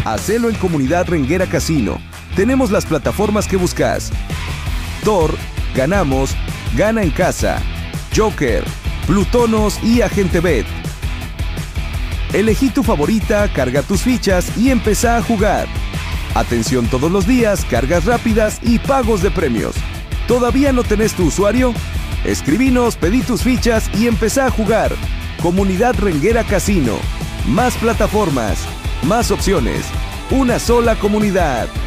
Hacelo en Comunidad Renguera Casino. Tenemos las plataformas que buscas: Thor, Ganamos, Gana en Casa, Joker, Plutonos y Agente Bet. Elegí tu favorita, carga tus fichas y empezá a jugar. Atención todos los días, cargas rápidas y pagos de premios. ¿Todavía no tenés tu usuario? Escribinos, pedí tus fichas y empezá a jugar. Comunidad Renguera Casino. Más plataformas, más opciones. Una sola comunidad.